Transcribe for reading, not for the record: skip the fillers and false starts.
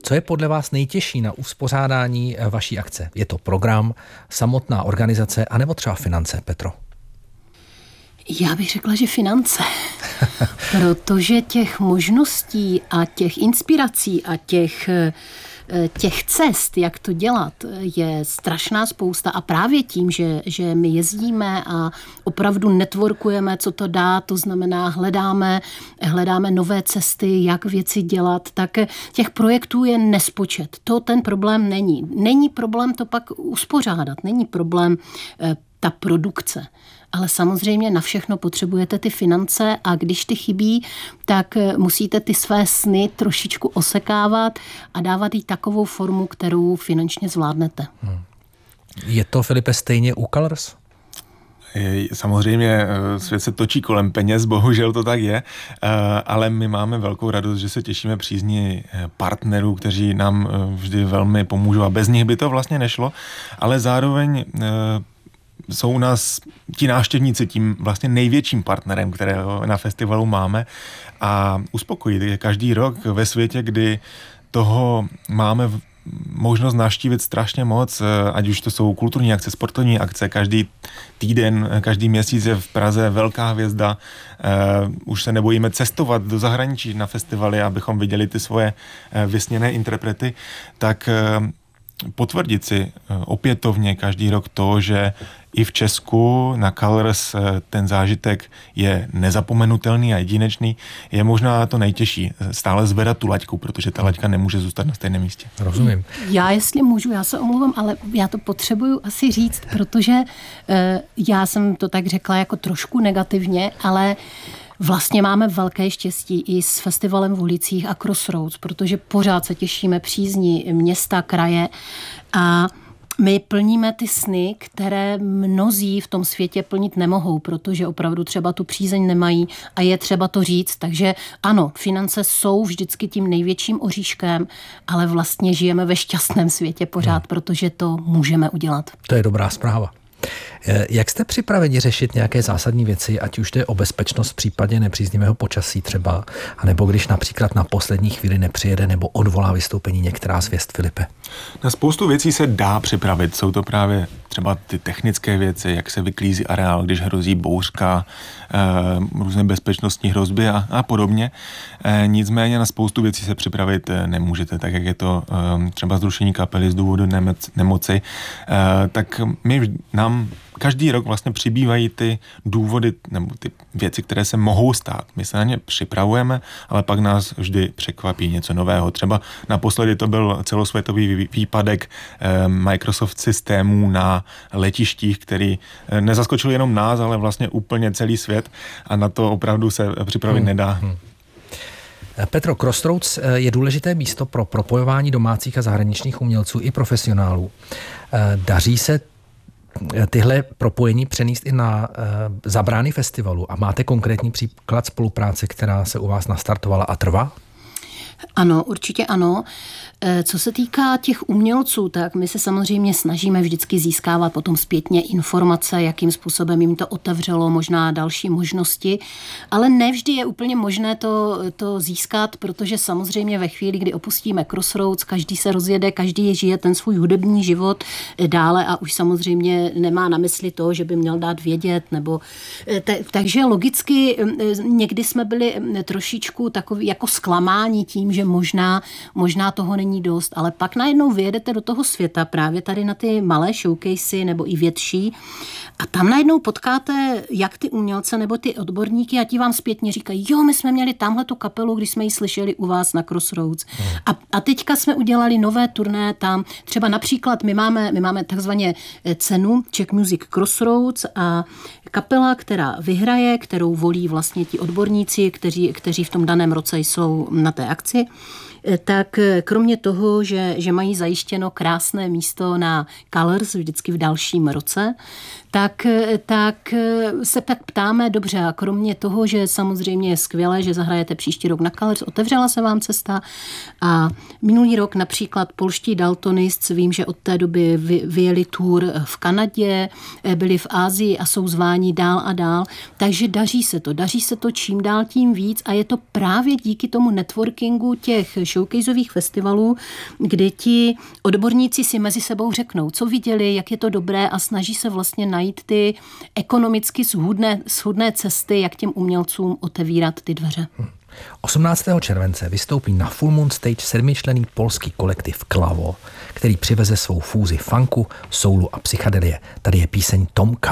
Co je podle vás nejtěžší na uspořádání vaší akce? Je to program, samotná organizace, anebo třeba finance, Petro? Já bych řekla, že finance, protože těch možností a těch inspirací a těch cest, jak to dělat, je strašná spousta a právě tím, že my jezdíme a opravdu networkujeme, co to dá, to znamená hledáme nové cesty, jak věci dělat, tak těch projektů je nespočet. To ten problém není. Není problém to pak uspořádat, není problém ta produkce. Ale samozřejmě na všechno potřebujete ty finance a když ty chybí, tak musíte ty své sny trošičku osekávat a dávat jí takovou formu, kterou finančně zvládnete. Je to, Filipe, stejně u Colors? Samozřejmě svět se točí kolem peněz, bohužel to tak je, ale my máme velkou radost, že se těšíme přízni partnerů, kteří nám vždy velmi pomůžou a bez nich by to vlastně nešlo, ale zároveň jsou u nás ti návštěvníci tím vlastně největším partnerem, kterého na festivalu máme a uspokojí je každý rok ve světě, kdy toho máme možnost navštívit strašně moc, ať už to jsou kulturní akce, sportovní akce, každý týden, každý měsíc je v Praze velká hvězda, už se nebojíme cestovat do zahraničí na festivaly, abychom viděli ty svoje vysněné interprety, tak potvrdit si opětovně každý rok to, že i v Česku na Colors ten zážitek je nezapomenutelný a jedinečný, je možná to nejtěžší. Stále zvedat tu laťku, protože ta laťka nemůže zůstat na stejném místě. Rozumím. Já jestli můžu, já se omlouvám, ale já to potřebuju asi říct, protože já jsem to tak řekla jako trošku negativně, ale vlastně máme velké štěstí i s festivalem v ulicích a Crossroads, protože pořád se těšíme přízni města, kraje a my plníme ty sny, které mnozí v tom světě plnit nemohou, protože opravdu třeba tu přízeň nemají a je třeba to říct. Takže ano, finance jsou vždycky tím největším oříškem, ale vlastně žijeme ve šťastném světě pořád, protože to můžeme udělat. To je dobrá zpráva. Jak jste připraveni řešit nějaké zásadní věci, ať už to je o bezpečnost v případě nepříznivého počasí třeba, anebo když například na poslední chvíli nepřijede nebo odvolá vystoupení některá z hvězd, Filipe? Na spoustu věcí se dá připravit. Jsou to právě třeba ty technické věci, jak se vyklízí areál, když hrozí bouřka, různé bezpečnostní hrozby a podobně. Nicméně na spoustu věcí se připravit nemůžete, tak jak je to třeba zrušení kapely z důvodu nemoci, tak nám každý rok vlastně přibývají ty důvody nebo ty věci, které se mohou stát. My se na ně připravujeme, ale pak nás vždy překvapí něco nového. Třeba naposledy to byl celosvětový výpadek Microsoft systémů na letištích, který nezaskočil jenom nás, ale vlastně úplně celý svět a na to opravdu se připravit nedá. Petro, Crossroads je důležité místo pro propojování domácích a zahraničních umělců i profesionálů. Daří se tyhle propojení přenést i na zabrány festivalu a máte konkrétní příklad spolupráce, která se u vás nastartovala a trvá? Ano, určitě ano. Co se týká těch umělců, tak my se samozřejmě snažíme vždycky získávat potom zpětně informace, jakým způsobem jim to otevřelo, možná další možnosti, ale nevždy je úplně možné to získat, protože samozřejmě ve chvíli, kdy opustíme Crossroads, každý se rozjede, každý žije ten svůj hudební život dále a už samozřejmě nemá na mysli to, že by měl dát vědět, nebo takže logicky někdy jsme byli trošičku takový jako zklamáni tím, že možná toho není dost, ale pak najednou vyjedete do toho světa právě tady na ty malé showcasey nebo i větší a tam najednou potkáte jak ty umělce nebo ty odborníky a ti vám zpětně říkají, jo, my jsme měli tamhle tu kapelu, když jsme ji slyšeli u vás na Crossroads. A teďka jsme udělali nové turné tam, třeba například my máme takzvaně cenu Czech Music Crossroads a kapela, která vyhraje, kterou volí vlastně ti odborníci, kteří v tom daném roce jsou na té akci, tak kromě toho, že mají zajištěno krásné místo na Colors vždycky v dalším roce, tak se tak ptáme, dobře, a kromě toho, že samozřejmě je skvělé, že zahrajete příští rok na Colors, otevřela se vám cesta a minulý rok například polští Daltonists, vím, že od té doby vyjeli tour v Kanadě, byli v Asii a jsou zváni dál a dál, takže daří se to čím dál tím víc a je to právě díky tomu networkingu těch showcaseových festivalů, kdy ti odborníci si mezi sebou řeknou, co viděli, jak je to dobré a snaží se vlastně najít ty ekonomicky shodné cesty, jak těm umělcům otevírat ty dveře. 18. července vystoupí na Full Moon Stage 7členný polský kolektiv Klavo, který přiveze svou fúzi funku, soulu a psychadelie. Tady je píseň Tomka.